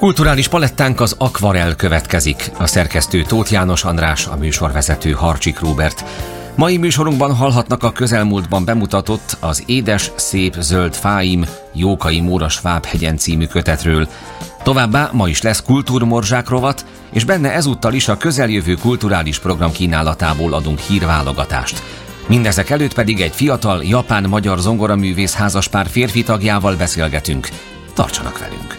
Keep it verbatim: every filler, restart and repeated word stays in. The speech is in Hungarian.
Kulturális palettánk az Akvarell következik. A szerkesztő Tóth János András, a műsorvezető Harcsik Róbert. Mai műsorunkban hallhatnak a közelmúltban bemutatott Az édes, szép, zöld fáim Jókai Móra Sváb-hegyen című kötetről. Továbbá ma is lesz kultúrmorzsák rovat, és benne ezúttal is a közeljövő kulturális program kínálatából adunk hírválogatást. Mindezek előtt pedig egy fiatal japán-magyar zongoraművész házaspár férfi tagjával beszélgetünk. Tartsanak velünk!